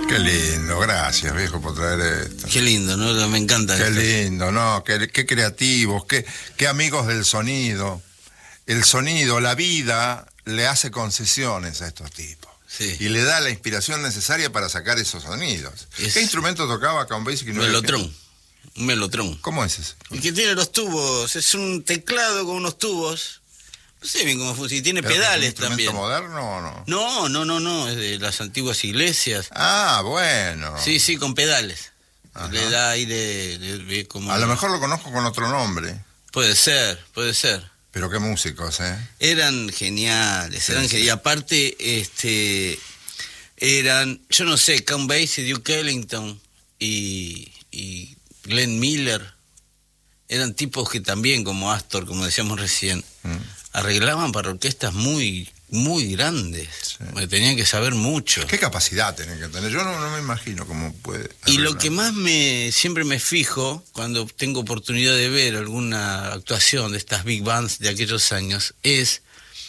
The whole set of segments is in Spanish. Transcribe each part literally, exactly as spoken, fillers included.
Qué lindo, gracias, viejo, por traer esto. Qué lindo, ¿no? Me encanta. Qué esto. lindo, ¿no? Qué, qué creativos, qué, qué amigos del sonido. El sonido, la vida, le hace concesiones a estos tipos. Sí. Y le da la inspiración necesaria para sacar esos sonidos. Es... ¿Qué instrumento tocaba Count Basie? No Melotrón. Un melotrón. ¿Cómo es ese? El que tiene los tubos. Es un teclado con unos tubos. No sé bien cómo funciona. Y tiene ¿Pero pedales es un instrumento también. moderno o no? No, no, no, no. Es de las antiguas iglesias. Ah, bueno. Sí, sí, con pedales. Ajá. Le da ahí de, de, de como... A lo mejor lo conozco con otro nombre. Puede ser, puede ser. Pero qué músicos, ¿eh? Eran geniales, Sí, eran sí. geniales. Y aparte, este, eran, yo no sé, Count Basie, Duke Ellington y, y Glenn Miller, eran tipos que también, como Astor, como decíamos recién, Mm. arreglaban para orquestas muy, muy grandes, Sí. porque tenían que saber mucho. ¿Qué capacidad tienen que tener? Yo no, no me imagino cómo puede... Y lo arreglar. que más me siempre me fijo cuando tengo oportunidad de ver alguna actuación de estas big bands de aquellos años es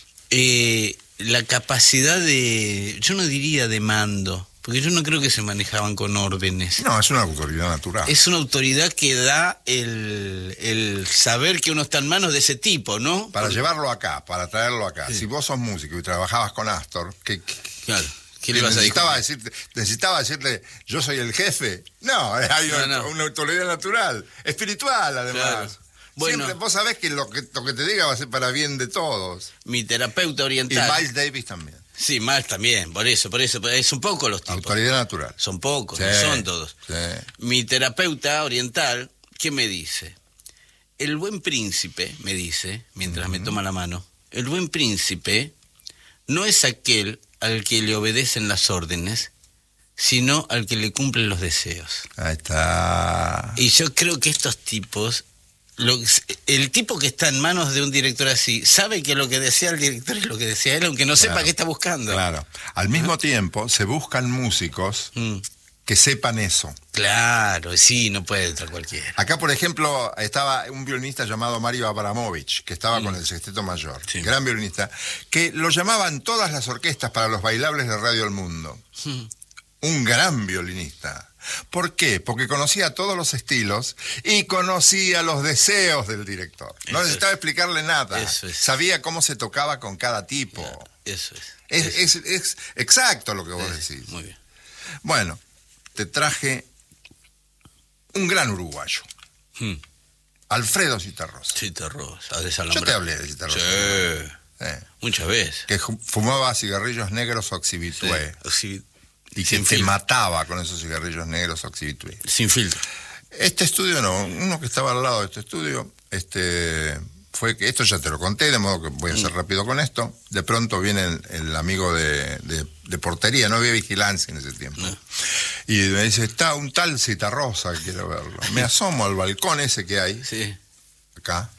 eh, la capacidad de, yo no diría de mando, porque yo no creo que se manejaban con órdenes. No, es una autoridad natural. Es una autoridad que da el, el saber que uno está en manos de ese tipo, ¿no? Para Porque- llevarlo acá, para traerlo acá. Sí. Si vos sos músico y trabajabas con Astor, ¿qué, qué, Claro. ¿Qué le qué vas a necesitaba, discutir? decirte, necesitaba decirle, yo soy el jefe? No, hay No, una, no. una autoridad natural, espiritual además. Claro. Bueno. Siempre, vos sabés que lo, que lo que te diga va a ser para bien de todos. Mi terapeuta Y oriental. Miles Davis también. Sí, Miles también, por eso, por eso. Es un poco los tipos. Autoridad natural. Son pocos, Sí, no son todos. sí. Mi terapeuta oriental, ¿qué me dice? El buen príncipe, me dice, mientras me toma la mano, el buen príncipe no es aquel al que le obedecen las órdenes, sino al que le cumplen los deseos. Ahí está. Y yo creo que estos tipos, lo, el tipo que está en manos de un director así, sabe que lo que desea el director es lo que desea él, aunque no sepa Claro. qué está buscando. Claro. Al mismo tiempo, se buscan músicos Mm, que sepan eso. claro, sí, no puede entrar cualquiera. Acá, por ejemplo, estaba un violinista llamado Mario Abramovich, que estaba mm. con el Sexteto Mayor, Sí. gran violinista, que lo llamaban todas las orquestas para los bailables de Radio El Mundo. Mm. Un gran violinista. ¿Por qué? Porque conocía todos los estilos y conocía los deseos del director. No Eso necesitaba es. explicarle nada. Eso es. Sabía cómo se tocaba con cada tipo. Eso es. Es, eso es, es exacto lo que vos es. decís. Muy bien. Bueno, te traje un gran uruguayo, Mm. Alfredo Citarrosa. Citarrosa, a Yo desalambrar. te hablé de Citarrosa. Sí, Eh, muchas veces. que ju- fumaba cigarrillos negros oxibitué Sí, y que sin te filtro. mataba con esos cigarrillos negros oxibitué. Sin filtro. Este estudio no, uno que estaba al lado de este estudio, este fue que, esto ya te lo conté, de modo que voy a ser Mm. rápido con esto. De pronto viene el, el amigo de, de, de portería, no había vigilancia en ese tiempo. No. Y me dice, está un tal Citarrosa, quiero verlo. Me asomo al balcón ese que hay, Sí. acá,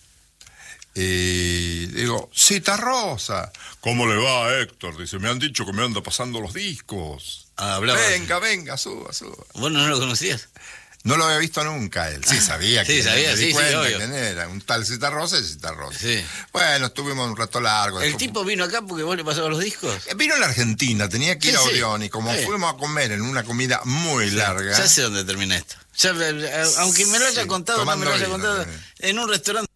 y digo, Citarrosa. ¿Cómo le va, Héctor? Dice, me han dicho que me anda pasando los discos. Ah, hablaba. Venga, venga, suba, suba. ¿Vos no lo conocías? No lo había visto nunca él. Sí, sabía Sí, quién era, sabía, me di sí, sí, cuenta obvio. quién era. Un tal Citarrosa y Citarrosa. Sí. Bueno, estuvimos un rato largo. ¿El después- tipo vino acá porque vos le pasabas los discos? Eh, Vino a la Argentina, tenía que ir Sí, a sí. Orión y como Sí. fuimos a comer en una comida muy larga. Ya sé dónde termina esto. Ya, eh, aunque me lo haya Sí, contado, no me tomando lo haya vino, contado, eh. en un restaurante.